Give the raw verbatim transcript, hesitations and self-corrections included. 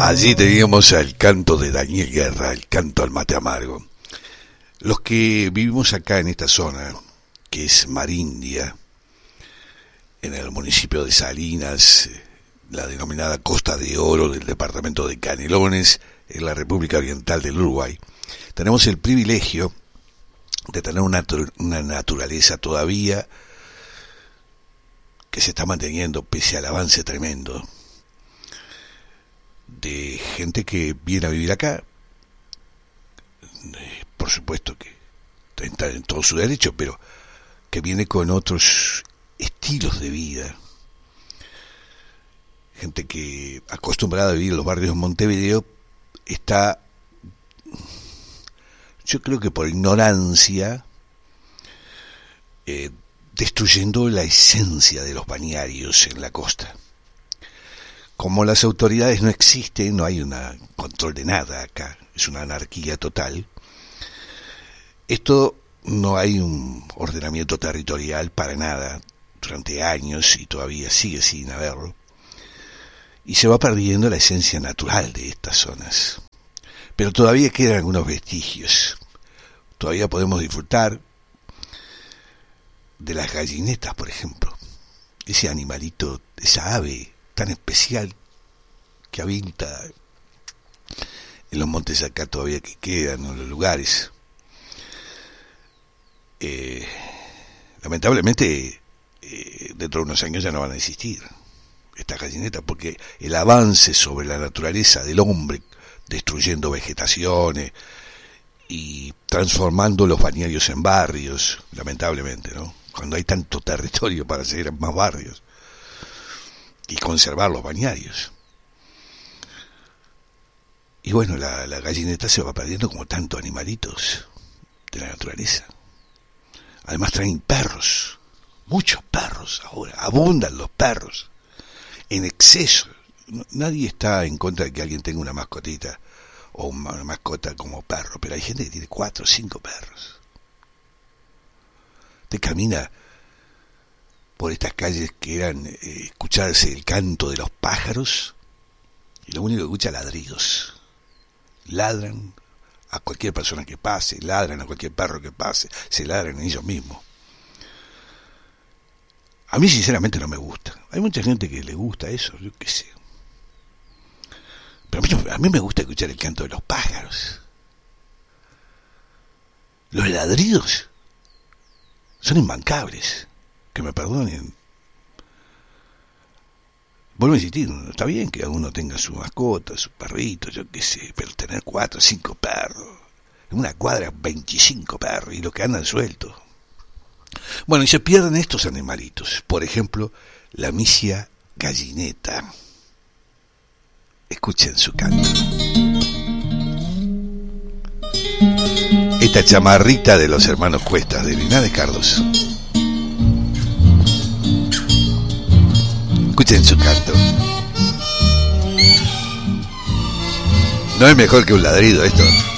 Allí teníamos el canto de Daniel Guerra, el canto al mate amargo. Los que vivimos acá en esta zona, que es Marindia, en el municipio de Salinas, la denominada Costa de Oro del departamento de Canelones, en la República Oriental del Uruguay, tenemos el privilegio de tener una, una naturaleza todavía que se está manteniendo pese al avance tremendo de gente que viene a vivir acá. Por supuesto que está en todo su derecho, pero que viene con otros estilos de vida. Gente que, acostumbrada a vivir en los barrios de Montevideo, está, yo creo que por ignorancia, eh, destruyendo la esencia de los balnearios en la costa. Como las autoridades no existen, no hay un control de nada acá, es una anarquía total. Esto no hay un ordenamiento territorial para nada durante años y todavía sigue sin haberlo. Y se va perdiendo la esencia natural de estas zonas. Pero todavía quedan algunos vestigios. Todavía podemos disfrutar de las gallinetas, por ejemplo. Ese animalito, esa ave tan especial que habita en los montes acá todavía que quedan, en los lugares. Eh, lamentablemente, eh, dentro de unos años ya no van a existir estas gallinetas, porque el avance sobre la naturaleza del hombre, destruyendo vegetaciones y transformando los balnearios en barrios, lamentablemente, ¿no? Cuando hay tanto territorio para hacer más barrios y conservar los balnearios. Y bueno, la, la gallineta se va perdiendo como tantos animalitos de la naturaleza. Además traen perros, muchos perros ahora, abundan los perros, en exceso. Nadie está en contra de que alguien tenga una mascotita o una mascota como perro, pero hay gente que tiene cuatro o cinco perros. Te camina por estas calles que eran eh, escucharse el canto de los pájaros y lo único que escucha es ladridos. Ladran a cualquier persona que pase, ladran a cualquier perro que pase, se ladran en ellos mismos. A mí sinceramente no me gusta. Hay mucha gente que le gusta eso, yo qué sé. Pero a mí, a mí me gusta escuchar el canto de los pájaros. Los ladridos son imbancables. Que me perdonen. Vuelvo a insistir, está bien que uno tenga su mascota, su perrito, yo qué sé, pero tener cuatro o cinco perros, en una cuadra veinticinco perros y los que andan sueltos. Bueno, y se pierden estos animalitos, por ejemplo, la misia gallineta. Escuchen su canto. Esta chamarrita de los hermanos Cuestas de Linares Cardoso. Escuchen su canto. No es mejor que un ladrido esto.